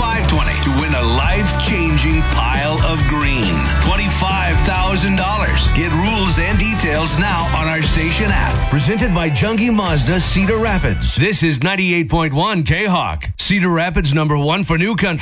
520 to win a life-changing pile of green. $25,000. Get rules and details now on our station app. Presented by Jungie Mazda, Cedar Rapids. This is 98.1 K-Hawk. Cedar Rapids #1 for New Country.